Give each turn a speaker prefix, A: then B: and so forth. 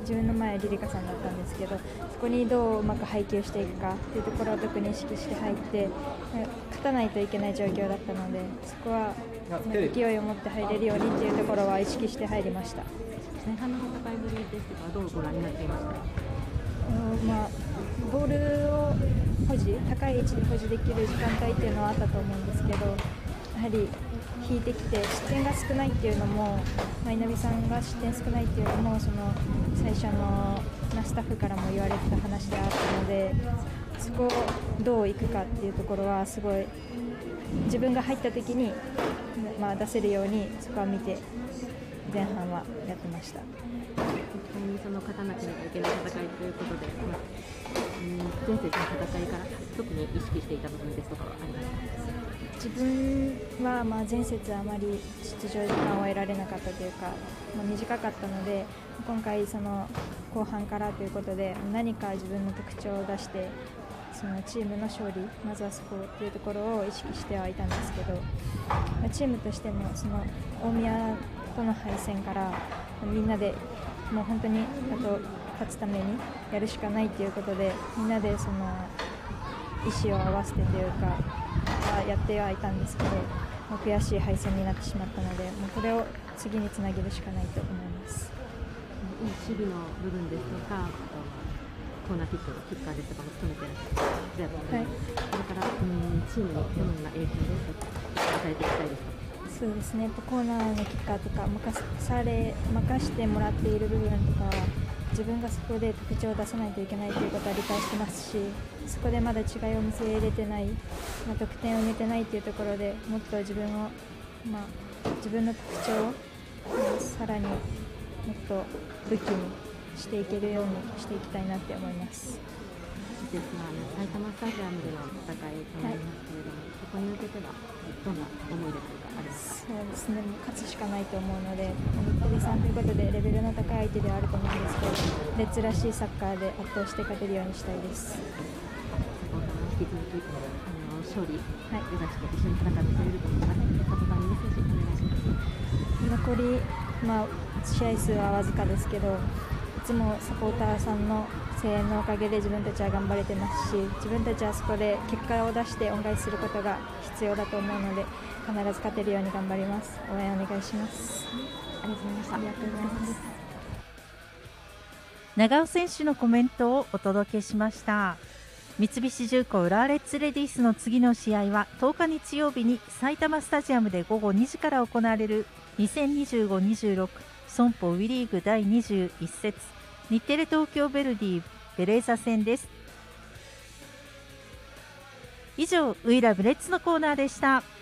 A: 自分の前リリカさんだったんですけど、そこにどううまく配球していくかというところを特に意識して入って勝たないといけない状況だったので、そこは勢いを持って入れるようにというところは意識して入りました。
B: 前半の戦いぶりですとかどうご覧になっていましたか？
A: ボールを高い位置で保持できる時間帯っていうのはあったと思うんですけど、やはり引いてきて失点が少ないっていうのも、稲見さんが失点少ないっていうのもその最初のスタッフからも言われてた話であったので、そこをどういくかっていうところはすごい自分が入った時に、出せるようにそこは見て前半はやってました。
B: その勝たなければいけない戦いということで、前節の戦いから特に意識していた部分ですとかはありますか？
A: 自分は前節あまり出場時間を得られなかったというか、短かったので、今回その後半からということで何か自分の特徴を出してそのチームの勝利、まずはそこというところを意識してはいたんですけど、チームとしてもその大宮との敗戦からみんなでもう本当に勝つためにやるしかないということで、みんなでその意思を合わせてというかやってはいたんですけど、悔しい敗戦になってしまったので、もうこれを次につなげるしかないと思います。
B: 守備の部分ですとか、コーナーキックのキッカーですとかも務めていらっしゃると思います。これからチームにどのような影響ですとか与えていきたいですか？
A: そうですね、コーナーのキッカーとか任してもらっている部分とかは自分がそこで特徴を出さないといけないということは理解してますし、そこでまだ違いを見せれてない、得点を埋めてないというところでもっと自分の特徴をさらにもっと武器にしていけるようにしていきたいなって思います。
B: ですが埼玉スタジアムでの戦いとなりますけれども、そこに向けてはどんな思いでありますか？
A: そうですね、勝つしかないと思うので、日テレさんということでレベルの高い相手ではあると思うんですけど、レッツらしいサッカーで圧倒して勝てるようにしたいです。
B: 引き続き勝利目指して一緒に戦ってくれると思います。佐藤さんにメッセージお願いします。
A: 残り、試合数はわずかですけど、いつもサポーターさんの声援のおかげで自分たちは頑張れてますし、自分たちはそこで結果を出して恩返しすることが必要だと思うので、必ず勝てるように頑張ります。応援お願いします。
B: ありがとうございました。
A: ありがとうございます。
C: 長尾選手のコメントをお届けしました。三菱重工浦和レッズレディースの次の試合は10日日曜日に埼玉スタジアムで午後2時から行われる2025-26損保ウィリーグ第21節日テレ東京ヴェルディベレーザ戦です。以上、ウィラブレッツのコーナーでした。